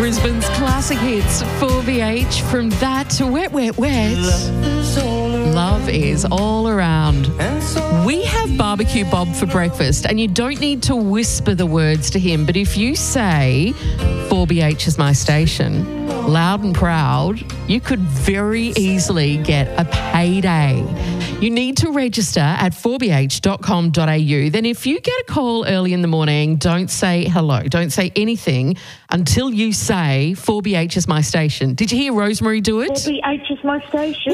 Brisbane's classic hits, 4BH, from that to Wet, Wet, Wet. Love is all around. We have Barbecue Bob for breakfast, and you don't need to whisper the words to him, but if you say 4BH is my station, loud and proud, you could very easily get a payday. You need to register at 4bh.com.au. Then if you get a call early in the morning, don't say hello. Don't say anything until you say 4BH is my station. Did you hear Rosemary do it? 4BH is my station.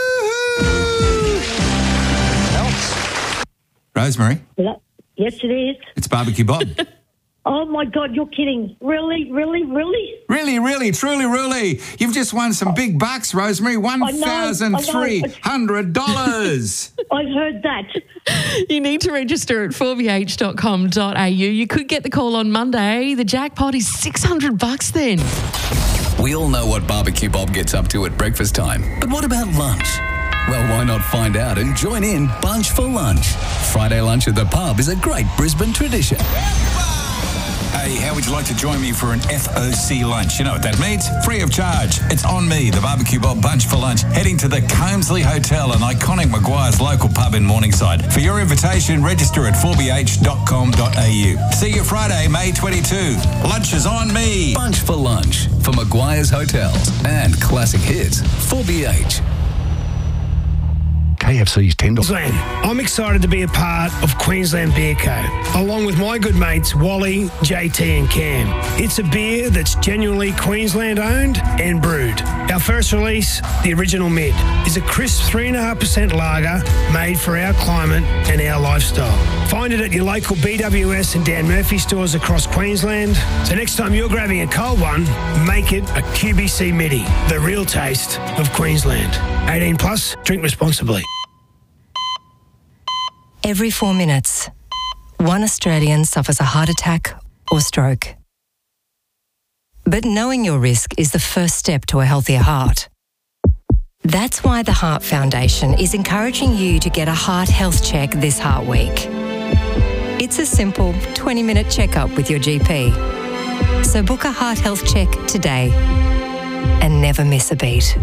Helps. Rosemary? Yes, it is. It's Barbecue Bob. Oh, my God, you're kidding. Really, really, really? Really, really, truly, really. You've just won some big bucks, Rosemary. $1,300. I've heard that. You need to register at 4bh.com.au. You could get the call on Monday. The jackpot is $600 then. We all know what Barbecue Bob gets up to at breakfast time. But what about lunch? Well, why not find out and join in Bunch for Lunch? Friday lunch at the pub is a great Brisbane tradition. Hey, how would you like to join me for an FOC lunch? You know what that means? Free of charge. It's on me, the Barbecue Bob Bunch for Lunch, heading to the Comesley Hotel, an iconic Maguire's local pub in Morningside. For your invitation, register at 4bh.com.au. See you Friday, May 22. Lunch is on me. Bunch for Lunch for Maguire's Hotels and classic hits 4BH. KFC's $10. Queensland. I'm excited to be a part of Queensland Beer Co, along with my good mates Wally, JT and Cam. It's a beer that's genuinely Queensland owned and brewed. Our first release, the Original Mid, is a crisp 3.5% lager made for our climate and our lifestyle. Find it at your local BWS and Dan Murphy stores across Queensland. So next time you're grabbing a cold one, make it a QBC Midi, the real taste of Queensland. 18 plus, drink responsibly. Every 4 minutes, one Australian suffers a heart attack or stroke. But knowing your risk is the first step to a healthier heart. That's why the Heart Foundation is encouraging you to get a heart health check this Heart Week. It's a simple 20-minute checkup with your GP. So book a heart health check today and never miss a beat.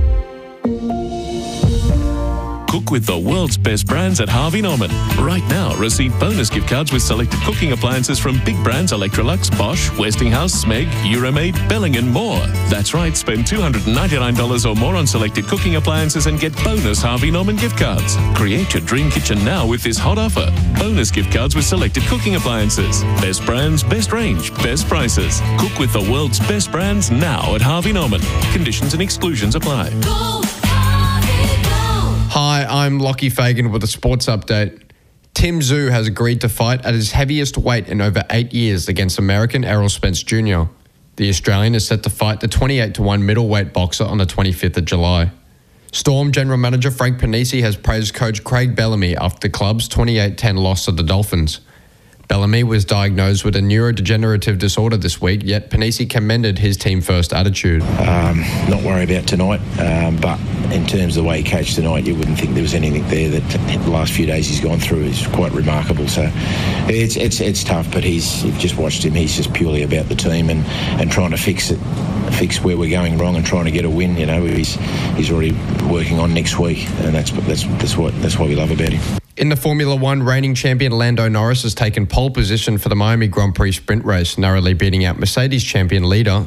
Cook with the world's best brands at Harvey Norman. Right now, receive bonus gift cards with selected cooking appliances from big brands Electrolux, Bosch, Westinghouse, Smeg, Euromaid, Belling and more. That's right, spend $299 or more on selected cooking appliances and get bonus Harvey Norman gift cards. Create your dream kitchen now with this hot offer. Bonus gift cards with selected cooking appliances. Best brands, best range, best prices. Cook with the world's best brands now at Harvey Norman. Conditions and exclusions apply. Hi, I'm Lockie Fagan with a sports update. Tim Tszyu has agreed to fight at his heaviest weight in over 8 years against American Errol Spence Jr. The Australian is set to fight the 28-1 middleweight boxer on the 25th of July. Storm General Manager Frank Panisi has praised coach Craig Bellamy after the club's 28-10 loss to the Dolphins. Bellamy was diagnosed with a neurodegenerative disorder this week, yet Panisi commended his team-first attitude. Not worry about tonight, but in terms of the way he coached tonight, you wouldn't think there was anything there. That the last few days he's gone through is quite remarkable. So it's tough, but you've just watched him. He's just purely about the team and trying to fix where we're going wrong and trying to get a win. You know, he's already working on next week, and that's what we love about him. In the Formula One, reigning champion Lando Norris has taken pole position for the Miami Grand Prix sprint race, narrowly beating out Mercedes champion leader